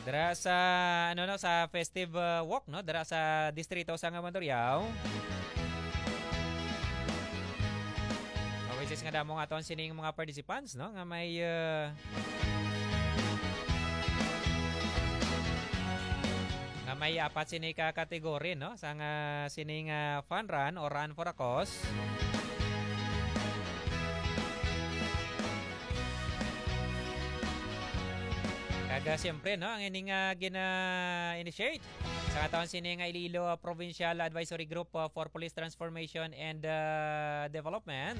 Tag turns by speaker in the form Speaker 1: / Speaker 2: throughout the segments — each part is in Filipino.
Speaker 1: Dara sa ano no sa festive walk no dara sa distrito sa Mandurriao. Which is nga damo nga aton sining mga participants no nga may nga may apat sini ka kategory no sa nga sining fun run or run for a cause. Kaga siyempre no ang ining gina-initiate sa taon sini nga Iloilo Provincial Advisory Group for Police Transformation and Development.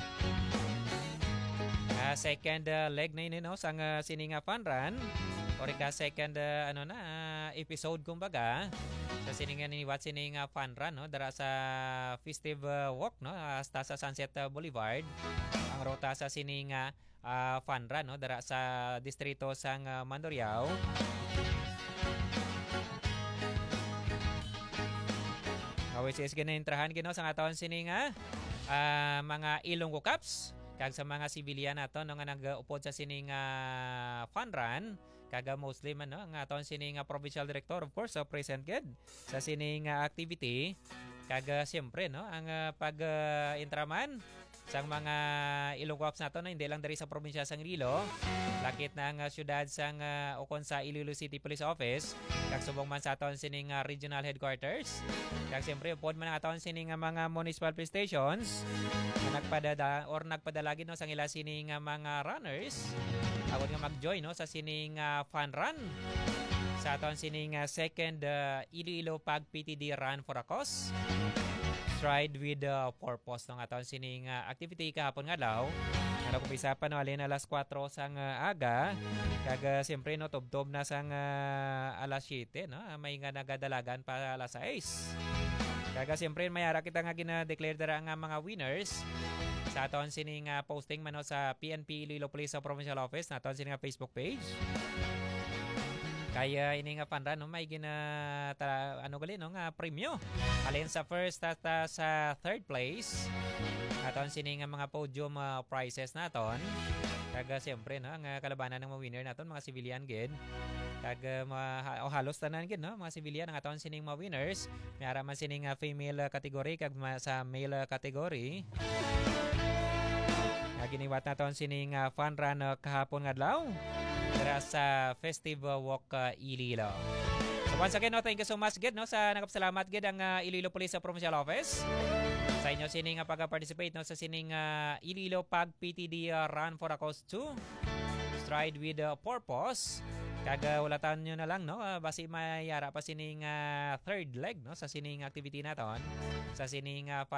Speaker 1: Second leg na ini no sa sini nga fun run or ka second episode kumbaga sa sini nga niwat sini nga fun run no dara sa festive walk no hasta sa Sunset Boulevard. Ang ruta sa sini nga fun run no dara sa distrito sang Mandurriao. Which is ginaintrahan gino sa aton sini nga mga Ilonggo Cups kag sa mga civilian nato no nga nag-upod sa sini nga fun run kaga mostly man no nga aton sini nga provincial director of course present gid sa sini nga activity kaga siyempre no ang pag-intraman sang mga Ilonggo Cups nato no hindi lang diri sa probinsya sang Iloilo lakit na ang syudad sang ukon sa Iloilo City Police Office kag subong man sa aton sini nga regional headquarters kag siyempre upod man aton sini nga mga municipal police stations nagpadala gid no sang ila sini nga mga runners awod nga mag-join no sa sini nga fun run sa aton sini nga second Iloilo Pag PTD Run for a Cause Stride with Purpose ng aton sini nga activity kahapon nga daw nga nakumpisa pa no alin alas 4 sang aga kag siyempre no tubtob na sang alas 7 no may nga nagadalagan pa alas 6 kaga siyempre mayara kita nga gina-declare dara nga mga winners sa aton sining posting man no, sa PNP Iloilo Police Provincial Office na aton sining Facebook page. Kaya ini nga panra no may gali no nga premyo. Alin sa first at sa third place. Aton sining mga podium prizes naton. Kaga siyempre no ang kalabanan ng mga winner naton mga civilian gid. Kag halos tanan gid no mga civilian ang aton sining mga winners may ara man sining female category kag sa male category giniwat naton sining fun run kahapon nga adlaw dira sa festive walk Iloilo. So once again no thank you so much gid no sa nagapasalamat gid ang Iloilo Police Provincial Office sa inyo sining pag-participate no sa sining Iloilo Pag PTD Run for a Cause 2 Stride with Purpose. Kaga ulatan nyo na lang no basi mayara pa sining third leg no sa sining activity naton sa sining